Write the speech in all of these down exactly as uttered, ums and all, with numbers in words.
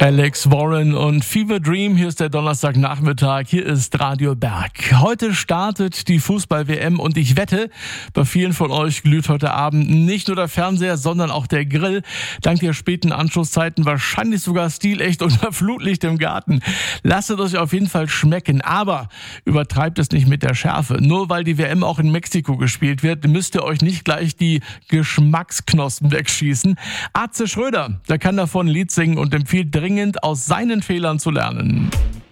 Alex Warren und Fever Dream, hier ist der Donnerstagnachmittag, hier ist Radio Berg. Heute startet die Fußball-W M und ich wette, bei vielen von euch glüht heute Abend nicht nur der Fernseher, sondern auch der Grill. Dank der späten Anschlusszeiten wahrscheinlich sogar stilecht unter Flutlicht im Garten. Lasst es euch auf jeden Fall schmecken, aber übertreibt es nicht mit der Schärfe. Nur weil die W M auch in Mexiko gespielt wird, müsst ihr euch nicht gleich die Geschmacksknospen wegschießen. Atze Schröder, der kann davon ein Lied singen und empfiehlt dringend aus seinen Fehlern zu lernen.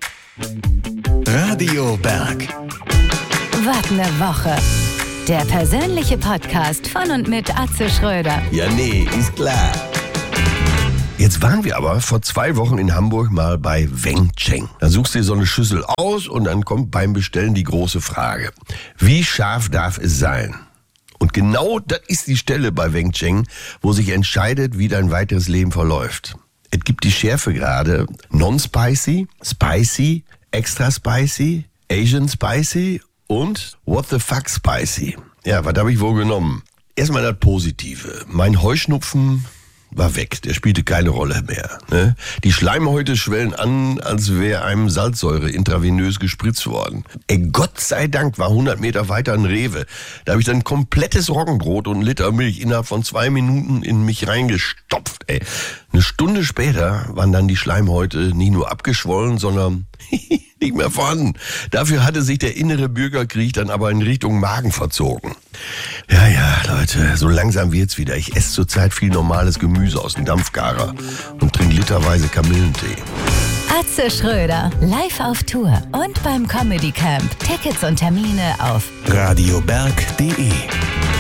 Radio Berg. Was ne Woche. Der persönliche Podcast von und mit Atze Schröder. Ja, nee, ist klar. Jetzt waren wir aber vor zwei Wochen in Hamburg mal bei Weng Cheng. Da suchst du dir so eine Schüssel aus und dann kommt beim Bestellen die große Frage: Wie scharf darf es sein? Und genau das ist die Stelle bei Weng Cheng, wo sich entscheidet, wie dein weiteres Leben verläuft. Es gibt die Schärfegrade Non-Spicy, Spicy, Extra Spicy, Asian Spicy und What the fuck Spicy. Ja, was habe ich wohl genommen? Erstmal das Positive. Mein Heuschnupfen war weg, der spielte keine Rolle mehr. Ne? Die Schleimhäute schwellen an, als wäre einem Salzsäure intravenös gespritzt worden. Ey, Gott sei Dank war hundert Meter weiter ein Rewe. Da habe ich dann ein komplettes Roggenbrot und einen Liter Milch innerhalb von zwei Minuten in mich reingestopft. Ey. Eine Stunde später waren dann die Schleimhäute nicht nur abgeschwollen, sondern nicht mehr vorhanden. Dafür hatte sich der innere Bürgerkrieg dann aber in Richtung Magen verzogen. Ja, ja, Leute, so langsam wird's wieder. Ich esse zurzeit viel normales Gemüse aus dem Dampfgarer und trinke literweise Kamillentee. Atze Schröder, live auf Tour und beim Comedy Camp. Tickets und Termine auf radioberg punkt de